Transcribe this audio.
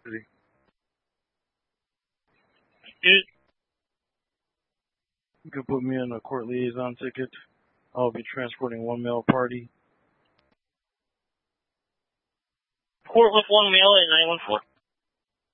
You can put me on a court liaison ticket. I'll be transporting one male party. Court with one male at 914.